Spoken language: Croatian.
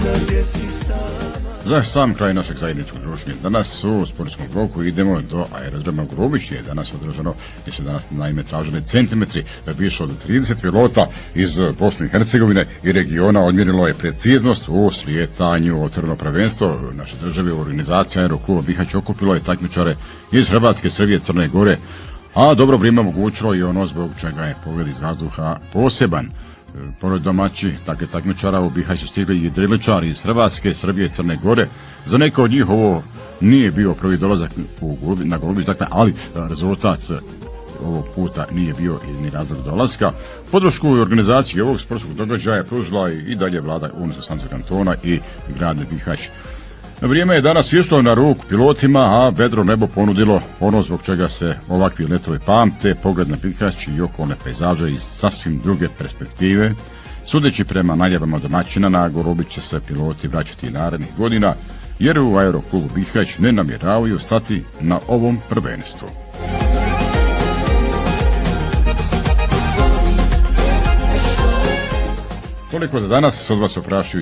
Za sam kraj našeg zajedničkog druženja danas u sportskom bloku idemo do aerodroma Grubić, je danas održano, gdje su danas naime tražene centimetri, više od 30 pilota iz Bosne i Hercegovine i regiona odmjerilo je preciznost u slijetanju. Otvoreno prvenstvo naše države u organizaciji Aerokluba Bihać okupilo je takmičare iz Hrvatske, Srbije, Crne Gore, a dobro vrijeme omogućilo i ono zbog čega je pogled iz vazduha poseban. Pored domaći takmičara u Bihać su stigli i driličari iz Hrvatske, Srbije, Crne Gore. Za neke od njih ovo nije bio prvi dolazak na Golubić, ali rezultat ovog puta nije bio ni razlog dolaska. Podršku i organizaciju ovog sportskog događaja pružila i dalje vlada Unsko-Sanskog kantona i grad Bihać. Vrijeme je danas išlo na ruku pilotima, a vedro nebo ponudilo ono zbog čega se ovakvi letovi pamte, pogled na Bihać i okolne pejzaže iz sasvim druge perspektive. Sudeći prema najavama domaćina, na Golubić će se piloti vraćati narednih godina, jer u Aeroklubu Bihać ne namjeravaju stati na ovom prvenstvu. Toliko za danas, od vas oprašuju